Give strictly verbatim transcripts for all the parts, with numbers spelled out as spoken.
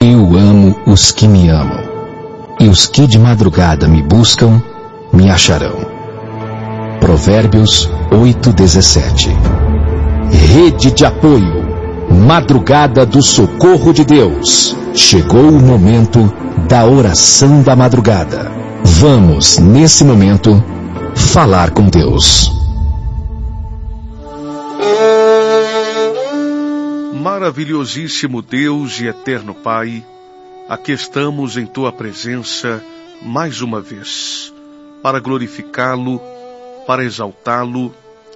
Eu amo os que me amam, e os que de madrugada me buscam, me acharão. Provérbios oito, dezessete. Rede de apoio, madrugada do socorro de Deus. Chegou o momento da oração da madrugada. Vamos, nesse momento, falar com Deus. Maravilhosíssimo Deus e eterno Pai, aqui estamos em Tua presença mais uma vez, para glorificá-lo, para exaltá-lo,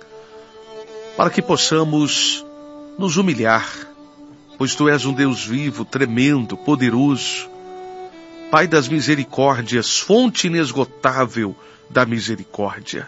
para que possamos nos humilhar, pois Tu és um Deus vivo, tremendo, poderoso, Pai das misericórdias, fonte inesgotável da misericórdia,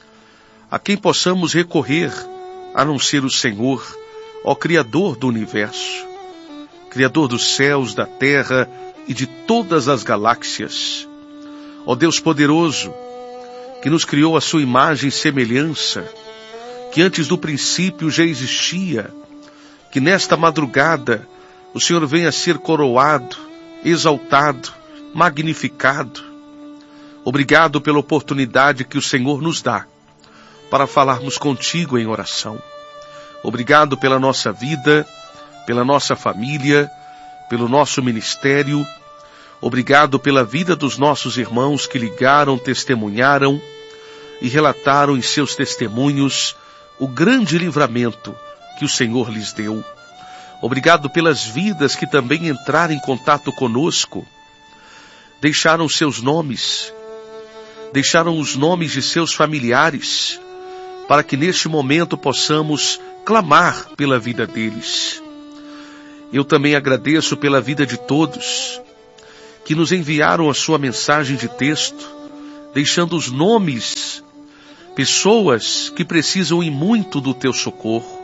a quem possamos recorrer a não ser o Senhor, ó Criador do universo, Criador dos céus, da terra e de todas as galáxias. Ó Deus poderoso, que nos criou a sua imagem e semelhança, que antes do princípio já existia, que nesta madrugada o Senhor venha a ser coroado, exaltado, magnificado. Obrigado pela oportunidade que o Senhor nos dá para falarmos contigo em oração. Obrigado pela nossa vida, pela nossa família, pelo nosso ministério. Obrigado pela vida dos nossos irmãos que ligaram, testemunharam e relataram em seus testemunhos o grande livramento que o Senhor lhes deu. Obrigado pelas vidas que também entraram em contato conosco, deixaram seus nomes, deixaram os nomes de seus familiares, para que neste momento possamos clamar pela vida deles. Eu também agradeço pela vida de todos que nos enviaram a sua mensagem de texto, deixando os nomes, pessoas que precisam em muito do teu socorro.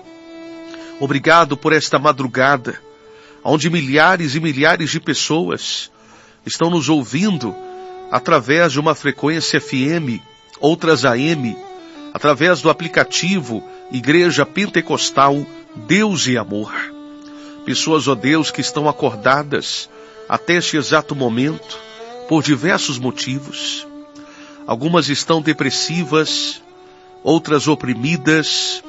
Obrigado por esta madrugada, onde milhares e milhares de pessoas estão nos ouvindo através de uma frequência F M, outras A M, através do aplicativo Igreja Pentecostal Deus e Amor. Pessoas, ó Deus, que estão acordadas até este exato momento, por diversos motivos. Algumas estão depressivas, outras oprimidas,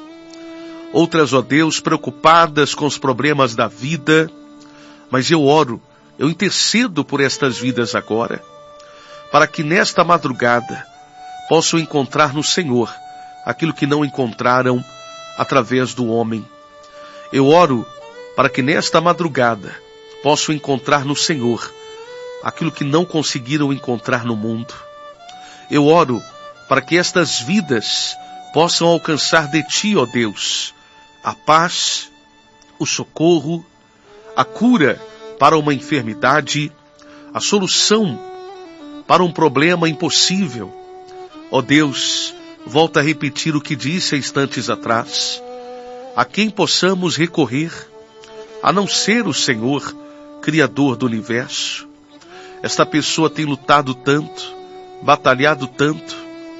outras, ó Deus, preocupadas com os problemas da vida. Mas eu oro, eu intercedo por estas vidas agora, para que nesta madrugada possam encontrar no Senhor aquilo que não encontraram através do homem. Eu oro para que nesta madrugada possam encontrar no Senhor aquilo que não conseguiram encontrar no mundo. Eu oro para que estas vidas possam alcançar de Ti, ó Deus, a paz, o socorro, a cura para uma enfermidade, a solução para um problema impossível. Ó Deus, volta a repetir o que disse há instantes atrás. A quem possamos recorrer, a não ser o Senhor, Criador do universo. Esta pessoa tem lutado tanto, batalhado tanto.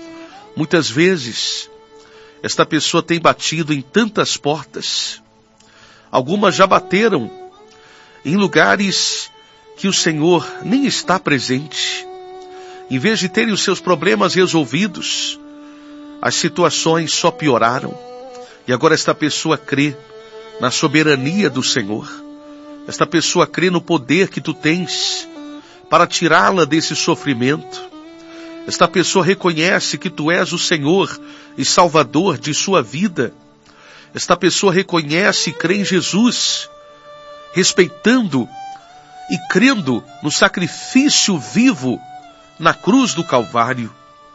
Muitas vezes, esta pessoa tem batido em tantas portas. Algumas já bateram em lugares que o Senhor nem está presente. Em vez de terem os seus problemas resolvidos, as situações só pioraram. E agora esta pessoa crê na soberania do Senhor. Esta pessoa crê no poder que Tu tens para tirá-la desse sofrimento. Esta pessoa reconhece que Tu és o Senhor e Salvador de sua vida. Esta pessoa reconhece e crê em Jesus, respeitando e crendo no sacrifício vivo na cruz do Calvário.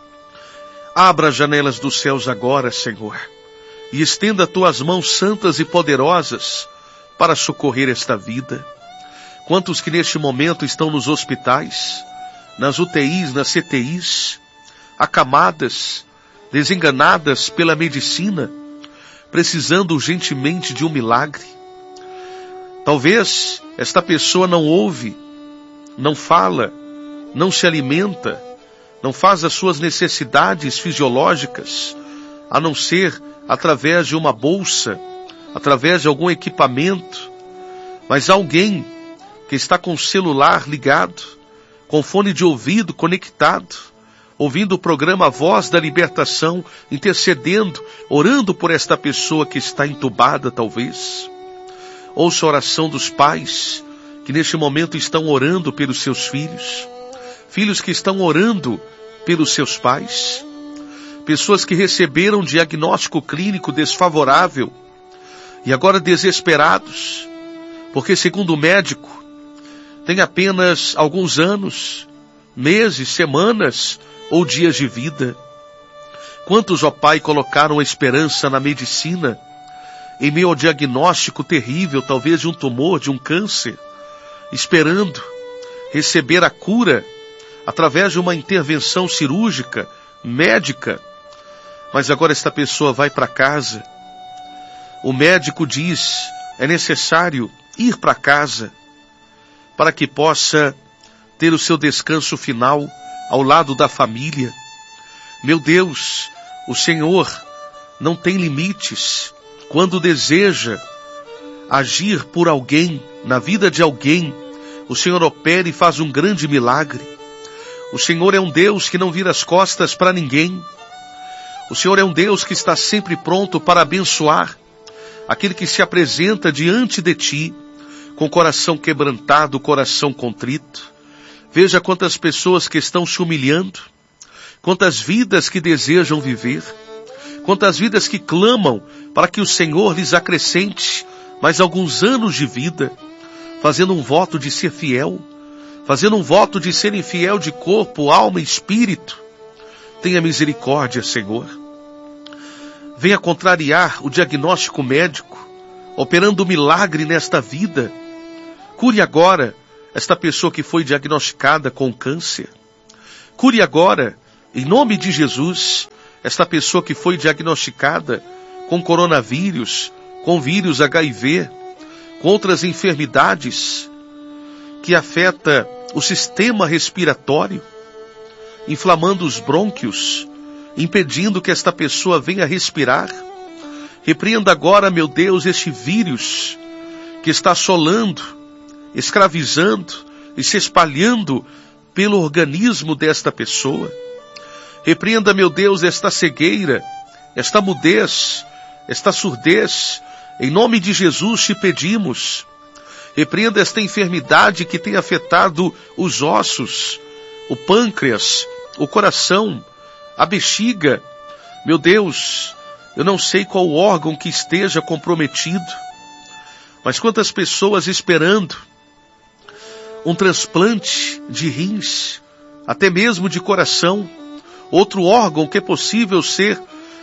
Abra as janelas dos céus agora, Senhor, e estenda Tuas mãos santas e poderosas para socorrer esta vida. Quantos que neste momento estão nos hospitais, nas U T Is, nas C T Is, acamadas, desenganadas pela medicina, precisando urgentemente de um milagre. Talvez esta pessoa não ouve, não fala, não se alimenta, não faz as suas necessidades fisiológicas, a não ser através de uma bolsa, através de algum equipamento. Mas alguém que que está com o celular ligado, com fone de ouvido conectado, ouvindo o programa Voz da Libertação, intercedendo, orando por esta pessoa que está entubada talvez. Ouça a oração dos pais, que neste momento estão orando pelos seus filhos, filhos que estão orando pelos seus pais, pessoas que receberam um diagnóstico clínico desfavorável e agora desesperados, porque segundo o médico, tem apenas alguns anos, meses, semanas ou dias de vida. Quantos, ó Pai, colocaram a esperança na medicina, em meio ao diagnóstico terrível, talvez de um tumor, de um câncer, esperando receber a cura através de uma intervenção cirúrgica, médica, mas agora esta pessoa vai para casa. O médico diz, é necessário ir para casa, para que possa ter o seu descanso final ao lado da família. Meu Deus, o Senhor não tem limites. Quando deseja agir por alguém, na vida de alguém, o Senhor opera e faz um grande milagre. O Senhor é um Deus que não vira as costas para ninguém. O Senhor é um Deus que está sempre pronto para abençoar aquele que se apresenta diante de ti, com o coração quebrantado, coração contrito. Veja quantas pessoas que estão se humilhando, quantas vidas que desejam viver, quantas vidas que clamam para que o Senhor lhes acrescente mais alguns anos de vida, fazendo um voto de ser fiel, fazendo um voto de serem fiel de corpo, alma e espírito. Tenha misericórdia, Senhor. Venha contrariar o diagnóstico médico, operando um milagre nesta vida. Cure agora esta pessoa que foi diagnosticada com câncer. Cure agora, em nome de Jesus, esta pessoa que foi diagnosticada com coronavírus, com vírus H I V, com outras enfermidades que afeta o sistema respiratório, inflamando os brônquios, impedindo que esta pessoa venha respirar. Repreenda agora, meu Deus, este vírus que está assolando, escravizando e se espalhando pelo organismo desta pessoa. Repreenda, meu Deus, esta cegueira, esta mudez, esta surdez. Em nome de Jesus te pedimos. Repreenda esta enfermidade que tem afetado os ossos, o pâncreas, o coração, a bexiga. Meu Deus, eu não sei qual órgão que esteja comprometido, mas quantas pessoas esperando um transplante de rins, até mesmo de coração, outro órgão que é possível ser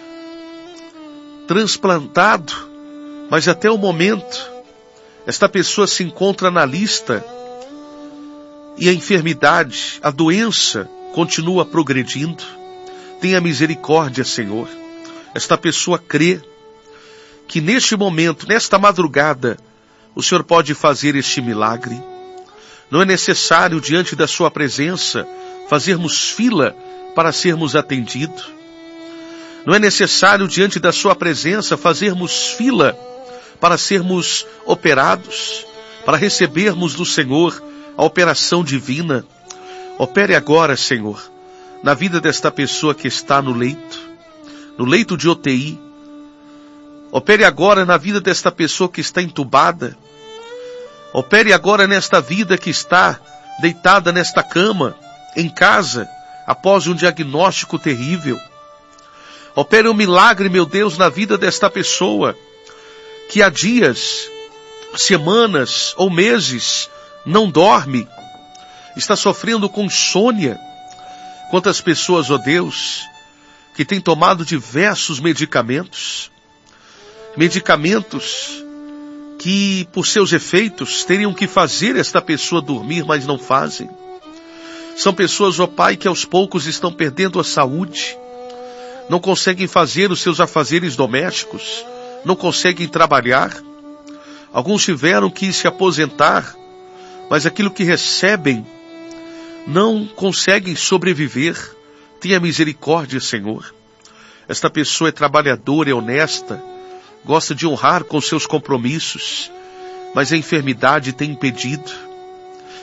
transplantado, mas até o momento, esta pessoa se encontra na lista e a enfermidade, a doença, continua progredindo. Tenha misericórdia, Senhor. Esta pessoa crê que neste momento, nesta madrugada, o Senhor pode fazer este milagre. Não é necessário, diante da sua presença, fazermos fila para sermos atendidos. Não é necessário, diante da sua presença, fazermos fila para sermos operados, para recebermos do Senhor a operação divina. Opere agora, Senhor, na vida desta pessoa que está no leito, no leito de U T I. Opere agora na vida desta pessoa que está entubada. Opere agora nesta vida que está deitada nesta cama, em casa, após um diagnóstico terrível. Opere um milagre, meu Deus, na vida desta pessoa que há dias, semanas ou meses não dorme, está sofrendo com insônia. Quantas pessoas, ó Deus, que têm tomado diversos medicamentos, medicamentos que, por seus efeitos, teriam que fazer esta pessoa dormir, mas não fazem. São pessoas, ó Pai, que aos poucos estão perdendo a saúde, não conseguem fazer os seus afazeres domésticos, não conseguem trabalhar. Alguns tiveram que se aposentar, mas aquilo que recebem não conseguem sobreviver. Tenha misericórdia, Senhor. Esta pessoa é trabalhadora, é honesta, gosta de honrar com seus compromissos, mas a enfermidade tem impedido.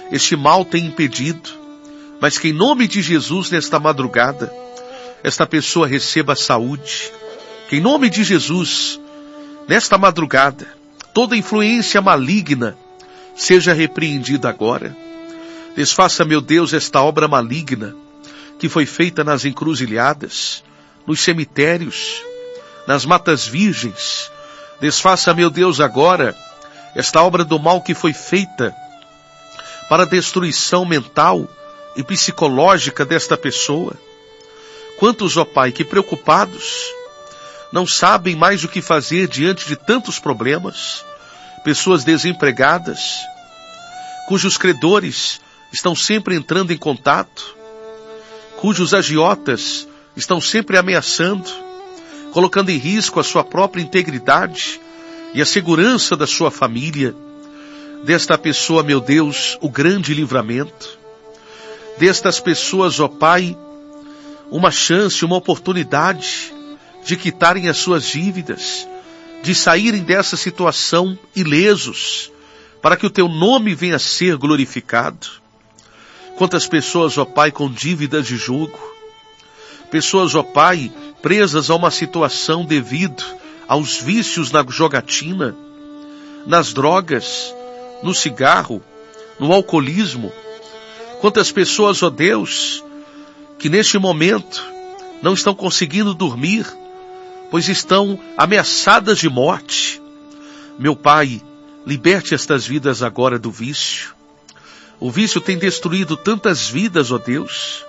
este mal tem impedido, mas que em nome de Jesus, nesta madrugada, esta pessoa receba saúde. Que em nome de Jesus, nesta madrugada, toda influência maligna seja repreendida agora. Desfaça, meu Deus, esta obra maligna que foi feita nas encruzilhadas, nos cemitérios, nas matas virgens. Desfaça, meu Deus, agora esta obra do mal que foi feita para a destruição mental e psicológica desta pessoa. Quantos, ó Pai, que preocupados, não sabem mais o que fazer diante de tantos problemas. Pessoas desempregadas, cujos credores estão sempre entrando em contato, cujos agiotas estão sempre ameaçando, colocando em risco a sua própria integridade e a segurança da sua família. Desta pessoa, meu Deus, o grande livramento. Destas pessoas, ó Pai, uma chance, uma oportunidade de quitarem as suas dívidas, de saírem dessa situação ilesos, para que o Teu nome venha a ser glorificado. Quantas pessoas, ó Pai, com dívidas de jugo, pessoas, ó Pai, presas a uma situação devido aos vícios na jogatina, nas drogas, no cigarro, no alcoolismo. Quantas pessoas, ó Deus, que neste momento não estão conseguindo dormir, pois estão ameaçadas de morte. Meu Pai, liberte estas vidas agora do vício. O vício tem destruído tantas vidas, ó Deus.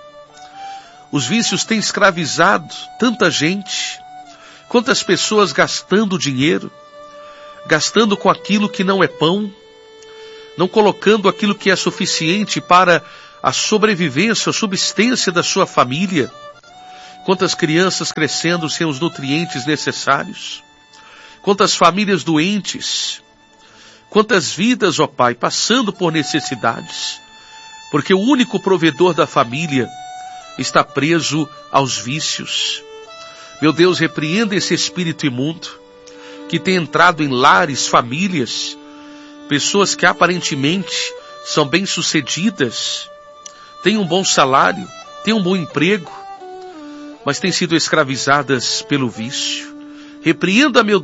Os vícios têm escravizado tanta gente. Quantas pessoas gastando dinheiro, gastando com aquilo que não é pão, não colocando aquilo que é suficiente para a sobrevivência, a subsistência da sua família. Quantas crianças crescendo sem os nutrientes necessários. Quantas famílias doentes. Quantas vidas, ó Pai, passando por necessidades. Porque o único provedor da família está preso aos vícios. Meu Deus, repreenda esse espírito imundo que tem entrado em lares, famílias, pessoas que aparentemente são bem-sucedidas, têm um bom salário, têm um bom emprego, mas têm sido escravizadas pelo vício. Repreenda, meu